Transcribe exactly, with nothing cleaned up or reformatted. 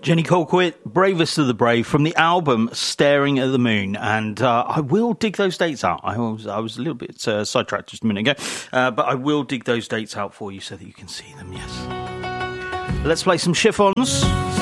Jenny Colquitt, Bravest of the Brave, from the album Staring at the Moon. And uh, I will dig those dates out. I was I was a little bit uh, sidetracked just a minute ago. Uh, but I will dig those dates out for you so that you can see them, yes. Let's play some chiffons.